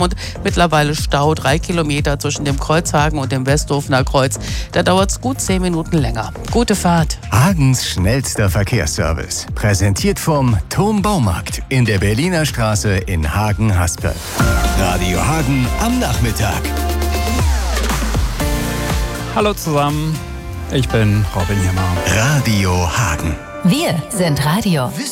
Dortmund. Mittlerweile Stau 3 Kilometer zwischen dem Kreuzhagen und dem Westhofener Kreuz. Da dauert es gut 10 Minuten länger. Gute Fahrt. Hagens schnellster Verkehrsservice. Präsentiert vom Thom Baumarkt in der Berliner Straße in Hagen-Haspe. Radio Hagen am Nachmittag. Hallo zusammen, ich bin Robin Himmer. Radio Hagen. Wir sind Radio.